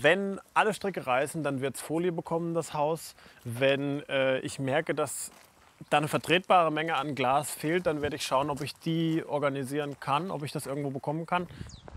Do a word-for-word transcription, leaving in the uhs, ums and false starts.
Wenn alle Stricke reißen, dann wird es Folie bekommen, das Haus. Wenn äh, ich merke, dass da eine vertretbare Menge an Glas fehlt, dann werde ich schauen, ob ich die organisieren kann, ob ich das irgendwo bekommen kann.